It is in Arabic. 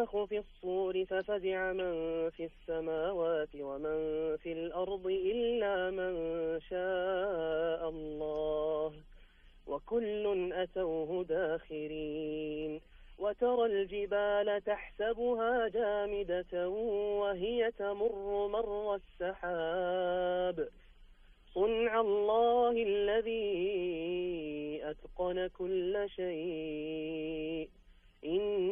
ونفخ في الصور ففزع من في السماوات ومن في الأرض إلا من شاء الله وكل أتوه داخرين وترى الجبال تحسبها جامدة وهي تمر مر السحاب صنع الله الذي أتقن كل شيء